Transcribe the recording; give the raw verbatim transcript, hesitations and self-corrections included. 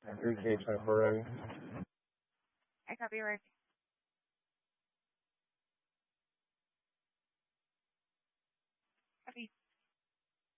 three K twenty-four ready. I copy work. Copy.